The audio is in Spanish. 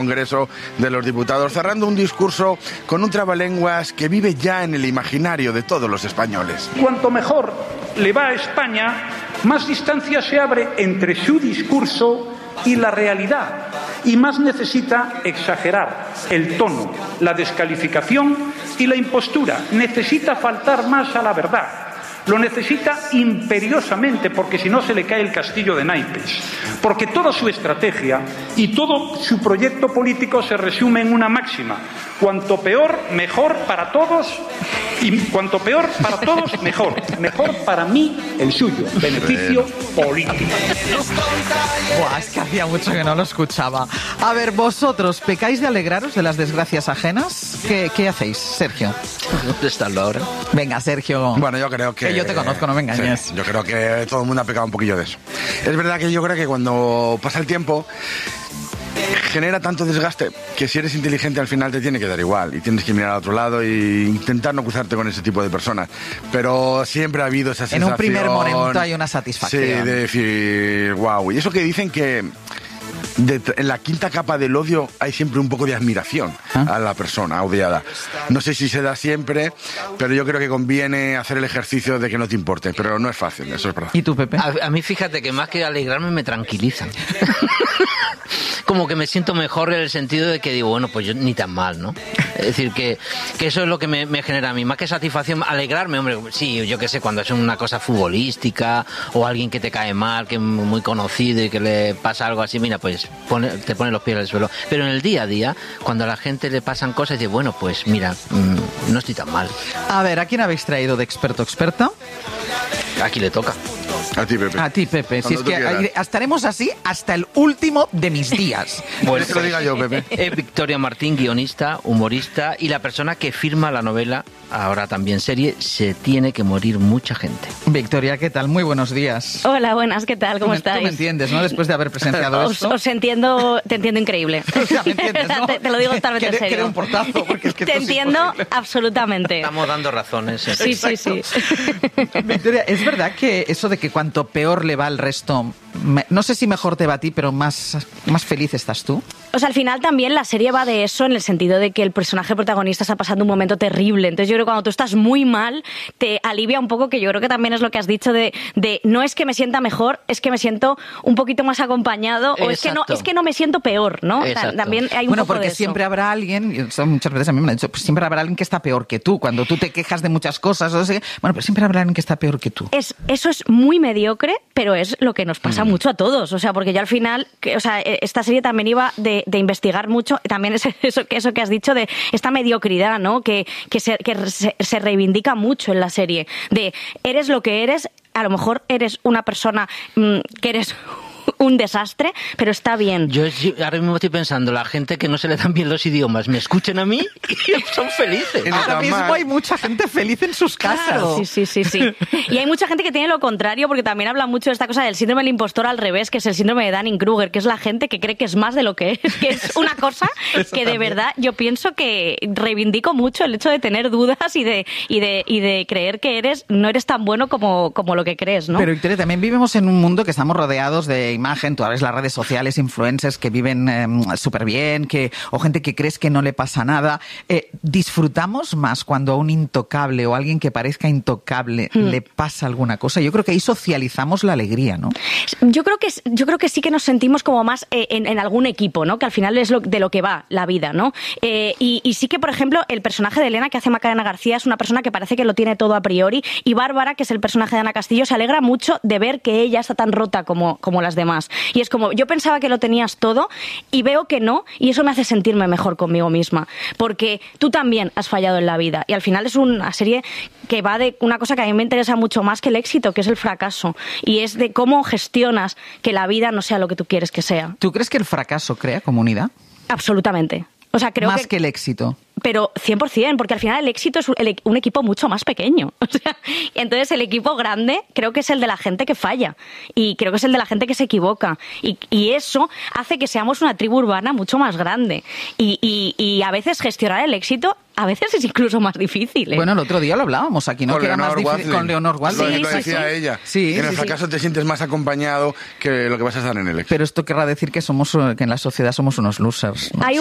Congreso de los Diputados, cerrando un discurso con un trabalenguas que vive ya en el imaginario de todos los españoles. Cuanto mejor le va a España, más distancia se abre entre su discurso y la realidad, y más necesita exagerar el tono, la descalificación y la impostura. Necesita faltar más a la verdad. Lo necesita imperiosamente, porque si no se le cae el castillo de naipes. Porque toda su estrategia y todo su proyecto político se resume en una máxima: cuanto peor, mejor para todos, y cuanto peor para todos, mejor. Mejor para mí, el suyo. Beneficio político. Buah, es que hacía mucho que no lo escuchaba. A ver, vosotros, ¿pecáis de alegraros de las desgracias ajenas? ¿Qué hacéis, Sergio? ¿Dónde estás ahora? Venga, Sergio. Bueno, yo creo que yo te conozco, no me engañes. Sí, yo creo que todo el mundo ha pecado un poquillo de eso. Es verdad que yo creo que cuando pasa el tiempo genera tanto desgaste que si eres inteligente al final te tiene que dar igual y tienes que mirar a otro lado e intentar no cruzarte con ese tipo de personas. Pero siempre ha habido esa sensación. En un primer momento hay una satisfacción. Sí, de decir, wow. Y eso que dicen que en la quinta capa del odio hay siempre un poco de admiración a la persona odiada. No sé si se da siempre, pero yo creo que conviene hacer el ejercicio de que no te importe, pero no es fácil, eso es verdad. ¿Y tú, Pepe? A mí fíjate que más que alegrarme me tranquilizan. Como que me siento mejor en el sentido de que digo, bueno, pues yo ni tan mal, ¿no? Es decir, que eso es lo que me genera a mí. Más que satisfacción, alegrarme, hombre, sí, yo qué sé, cuando es una cosa futbolística o alguien que te cae mal, que es muy conocido y que le pasa algo así, mira, pues te pone los pies al suelo. Pero en el día a día, cuando a la gente le pasan cosas, dice, bueno, pues mira, no estoy tan mal. A ver, ¿a quién habéis traído de experto o experta? Aquí le toca. A ti, Pepe. A ti, Pepe. Si es que estaremos así hasta el último de mis días. Bueno, que lo diga yo, Pepe. Es Victoria Martín, guionista, humorista y la persona que firma la novela, ahora también serie, Se tiene que morir mucha gente. Victoria, ¿qué tal? Muy buenos días. Hola, buenas, ¿qué tal? ¿Cómo estáis? Tú me entiendes, ¿no? Después de haber presenciado esto. Te entiendo increíble. O sea, ¿me entiendes, no? te lo digo totalmente en serio. Quiero un portazo, porque es que te entiendo absolutamente. Estamos dando razones. Sí, sí, sí. Victoria, ¿es verdad que eso de que cuanto peor le va al resto, no sé si mejor te va a ti, pero más feliz estás tú? O sea, al final también la serie va de eso, en el sentido de que el personaje protagonista está pasando un momento terrible. Entonces yo creo que cuando tú estás muy mal, te alivia un poco, que yo creo que también es lo que has dicho de no es que me sienta mejor, es que me siento un poquito más acompañado. O es que no me siento peor, ¿no? O sea, también hay un poco de eso. Porque siempre habrá alguien, y eso muchas veces a mí me lo han dicho, pues siempre habrá alguien que está peor que tú. Cuando tú te quejas de muchas cosas, o sea, bueno, pues siempre habrá alguien que está peor que tú. Eso es muy mediocre, pero es lo que nos pasa mucho a todos. O sea, porque yo al final, esta serie también iba de investigar mucho, también es eso que has dicho de esta mediocridad, ¿no? Que se reivindica mucho en la serie. De eres lo que eres, a lo mejor eres una persona que eres un desastre, pero está bien. Yo ahora mismo estoy pensando, la gente que no se le dan bien los idiomas, ¿me escuchan a mí? Y son felices. Ahora mismo hay mucha gente feliz en sus casas. Claro. Sí. Y hay mucha gente que tiene lo contrario, porque también habla mucho de esta cosa del síndrome del impostor al revés, que es el síndrome de Dunning-Kruger, que es la gente que cree que es más de lo que es una cosa que de verdad yo pienso que reivindico mucho el hecho de tener dudas y de creer que no eres tan bueno como lo que crees, ¿no? Pero Victoria, también vivimos en un mundo que estamos rodeados de imagen, tú ves las redes sociales, influencers que viven súper bien, o gente que crees que no le pasa nada. ¿Disfrutamos más cuando a un intocable o a alguien que parezca intocable le pasa alguna cosa? Yo creo que ahí socializamos la alegría, ¿no? Yo creo que sí que nos sentimos como más en algún equipo, ¿no? Que al final es de lo que va la vida, ¿no? Y sí que, por ejemplo, el personaje de Elena que hace Macarena García es una persona que parece que lo tiene todo a priori, y Bárbara, que es el personaje de Ana Castillo, se alegra mucho de ver que ella está tan rota como las demás. Y es como, yo pensaba que lo tenías todo y veo que no, y eso me hace sentirme mejor conmigo misma, porque tú también has fallado en la vida, y al final es una serie que va de una cosa que a mí me interesa mucho más que el éxito, que es el fracaso, y es de cómo gestionas que la vida no sea lo que tú quieres que sea. ¿Tú crees que el fracaso crea comunidad? Absolutamente. O sea, creo más que el éxito. pero 100%, porque al final el éxito es un equipo mucho más pequeño. O sea, entonces el equipo grande creo que es el de la gente que falla y creo que es el de la gente que se equivoca. Y eso hace que seamos una tribu urbana mucho más grande. Y a veces gestionar el éxito a veces es incluso más difícil. Bueno, el otro día lo hablábamos aquí, ¿no? Con que era más Leonor difícil con Leonor Watling. Lo decía ella. Sí, en el fracaso te sientes más acompañado que lo que vas a estar en el éxito. Pero esto querrá decir que en la sociedad somos unos losers, ¿no?